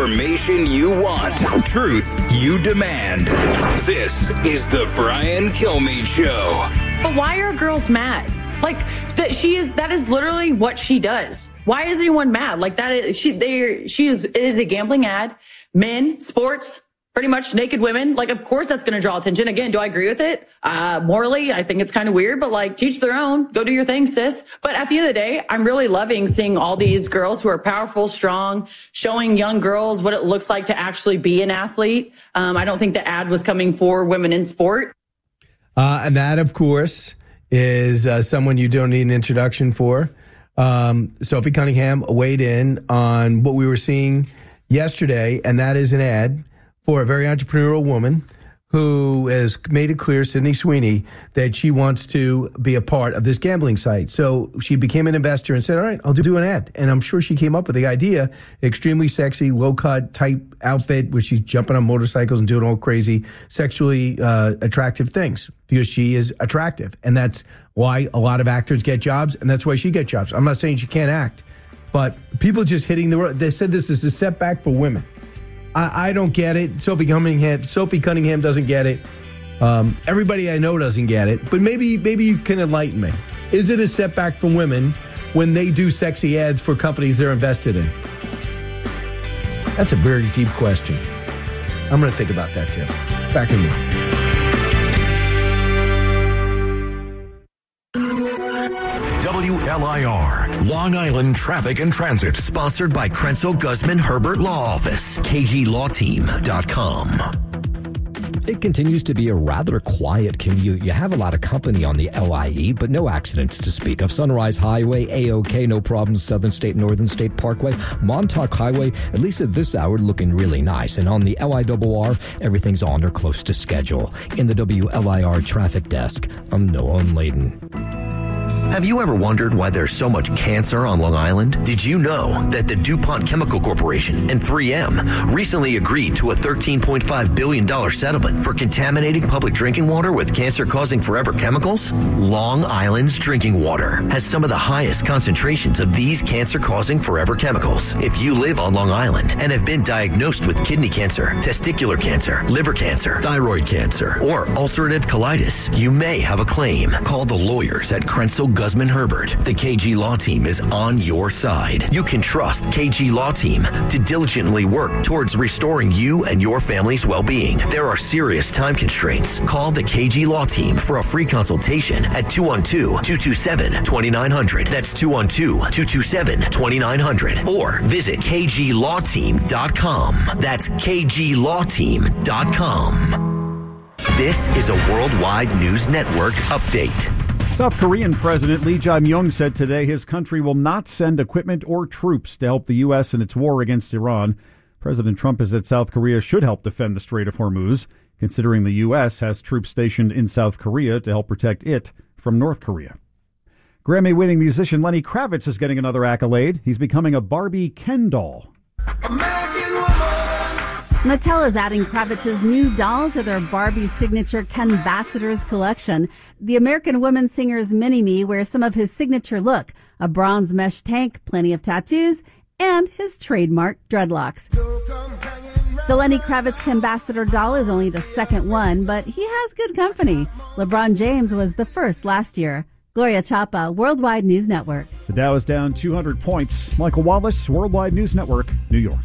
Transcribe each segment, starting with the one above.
Information you want. Truth you demand. This is the Brian Kilmeade Show. But why are girls mad? Like that is literally what she does. Why is anyone mad? Like that is she is a gambling ad. Men, sports, pretty much naked women. Like, of course that's going to draw attention. Again, do I agree with it? Morally, I think it's kind of weird, but like, teach their own. Go do your thing, sis. But at the end of the day, I'm really loving seeing all these girls who are powerful, strong, showing young girls what it looks like to actually be an athlete. I don't think the ad was coming for women in sport. And that, of course, is someone you don't need an introduction for. Sophie Cunningham weighed in on what we were seeing yesterday, and that is an ad for a very entrepreneurial woman who has made it clear, Sydney Sweeney, that she wants to be a part of this gambling site. So she became an investor and said, all right, I'll do an ad. And I'm sure she came up with the idea, extremely sexy, low-cut type outfit where she's jumping on motorcycles and doing all crazy, sexually attractive things because she is attractive. And that's why a lot of actors get jobs, and that's why she gets jobs. I'm not saying she can't act, but people just hitting the road. They said this is a setback for women. I don't get it. Sophie Cunningham doesn't get it. Everybody I know doesn't get it. But maybe you can enlighten me. Is it a setback for women when they do sexy ads for companies they're invested in? That's a very deep question. I'm going to think about that, too. Back in a minute. WLIR, Long Island Traffic and Transit, sponsored by Krenzel Guzman Herbert Law Office, KGLawTeam.com. It continues to be a rather quiet commute. You have a lot of company on the LIE, but no accidents to speak of. Sunrise Highway, A-OK, no problems. Southern State, Northern State Parkway, Montauk Highway, at least at this hour, looking really nice. And on the LIRR, everything's on or close to schedule. In the WLIR traffic desk, I'm Noah Layden. Have you ever wondered why there's so much cancer on Long Island? Did you know that the DuPont Chemical Corporation and 3M recently agreed to a $13.5 billion settlement for contaminating public drinking water with cancer-causing forever chemicals? Long Island's drinking water has some of the highest concentrations of these cancer-causing forever chemicals. If you live on Long Island and have been diagnosed with kidney cancer, testicular cancer, liver cancer, thyroid cancer, or ulcerative colitis, you may have a claim. Call the lawyers at Krenzel Guzman Herbert. The KG Law Team is on your side. You can trust KG Law Team to diligently work towards restoring you and your family's well-being. There are serious time constraints. Call the KG Law Team for a free consultation at 212-227-2900. That's 212-227-2900. Or visit KGLawTeam.com. That's KGLawTeam.com. This is a Worldwide News Network update. South Korean President Lee Jae-myung said today his country will not send equipment or troops to help the U.S. in its war against Iran. President Trump has said South Korea should help defend the Strait of Hormuz, considering the U.S. has troops stationed in South Korea to help protect it from North Korea. Grammy-winning musician Lenny Kravitz is getting another accolade. He's becoming a Barbie Ken doll. Mattel is adding Kravitz's new doll to their Barbie signature Kenbassadors collection. The American Woman singer's Mini-Me wears some of his signature look, a bronze mesh tank, plenty of tattoos, and his trademark dreadlocks. The Lenny Kravitz Kenbassador doll is only the second one, but he has good company. LeBron James was the first last year. Gloria Chapa, Worldwide News Network. The Dow is down 200 points. Michael Wallace, Worldwide News Network, New York.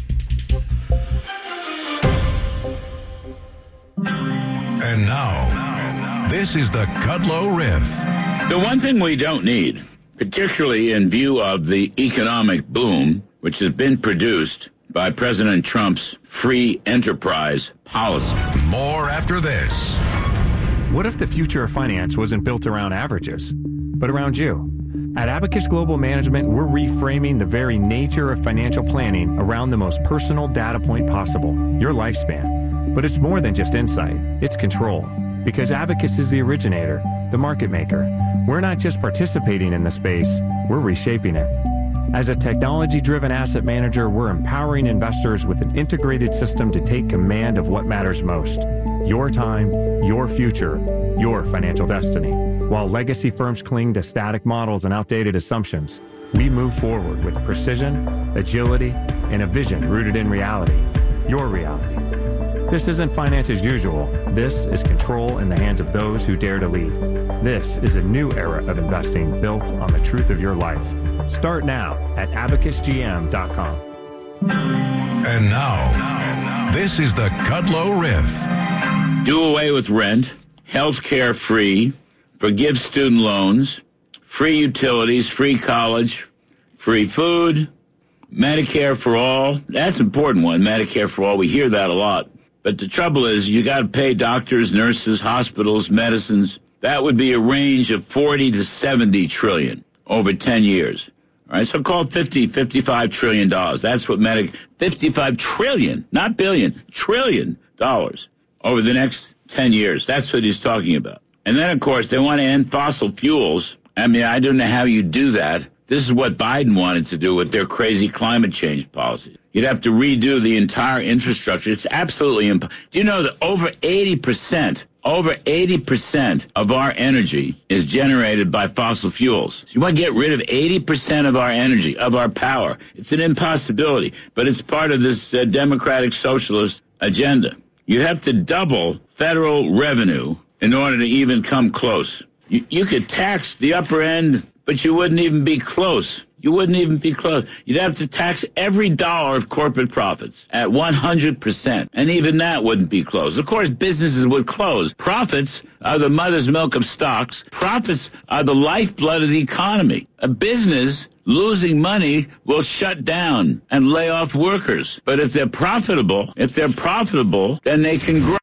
And now, this is the Kudlow Riff. The one thing we don't need, particularly in view of the economic boom, which has been produced by President Trump's free enterprise policy. More after this. What if the future of finance wasn't built around averages, but around you? At Abacus Global Management, we're reframing the very nature of financial planning around the most personal data point possible, your lifespan. But it's more than just insight, it's control. Because Abacus is the originator, the market maker. We're not just participating in the space, we're reshaping it. As a technology-driven asset manager, we're empowering investors with an integrated system to take command of what matters most. Your time, your future, your financial destiny. While legacy firms cling to static models and outdated assumptions, we move forward with precision, agility, and a vision rooted in reality. Your reality. This isn't finance as usual. This is control in the hands of those who dare to lead. This is a new era of investing built on the truth of your life. Start now at abacusgm.com. And now, this is the Kudlow Riff. Do away with rent, health care free, forgive student loans, free utilities, free college, free food, Medicare for all. That's an important one, Medicare for all. We hear that a lot. But the trouble is you got to pay doctors, nurses, hospitals, medicines. That would be a range of 40 to 70 trillion over 10 years. All right, so call it $55 trillion. That's what 55 trillion, not billion, trillion dollars over the next 10 years. That's what he's talking about. And then, of course, they want to end fossil fuels. I mean, I don't know how you do that. This is what Biden wanted to do with their crazy climate change policy. You'd have to redo the entire infrastructure. It's absolutely impossible. Do you know that over 80% of our energy is generated by fossil fuels? So you want to get rid of 80% of our energy, of our power. It's an impossibility, but it's part of this democratic socialist agenda. You'd have to double federal revenue in order to even come close. You could tax the upper end, but you wouldn't even be close. You'd have to tax every dollar of corporate profits at 100%. And even that wouldn't be close. Of course, businesses would close. Profits are the mother's milk of stocks. Profits are the lifeblood of the economy. A business losing money will shut down and lay off workers. But if they're profitable, then they can grow.